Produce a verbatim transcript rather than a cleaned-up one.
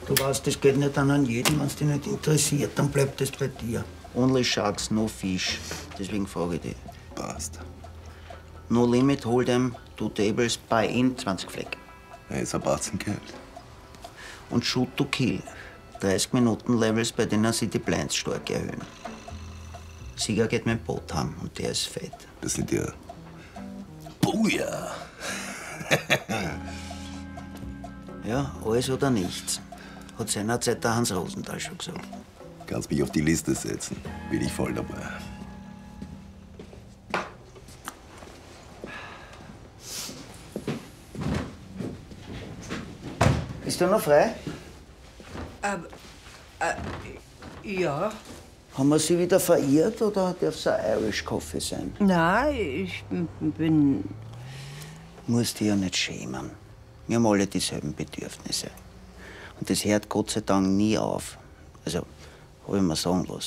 Du weißt, das geht nicht an jeden. Wenn es dich nicht interessiert, dann bleibt es bei dir. Only sharks, no fish. Deswegen frage ich dich. Passt. No limit, hold'em, two tables, buy in, zwanzig Fleck. Er ist ein Batzen Geld. Und shoot to kill. dreißig Minuten Levels, bei denen sie die Blinds stark erhöhen. Sieger geht mit dem Boot heim und der ist fett. Das sind ja... Buja! Ja, alles oder nichts. Hat seinerzeit der Hans Rosenthal schon gesagt. Kannst mich auf die Liste setzen. Bin ich voll dabei. Bist du noch frei? Ähm, äh, ja. Haben wir sie wieder verirrt oder darf es ein Irish Coffee sein? Nein, ich bin... Musst dich ja nicht schämen. Wir haben alle dieselben Bedürfnisse. Und das hört Gott sei Dank nie auf. Also, hab ich mir sagen lassen.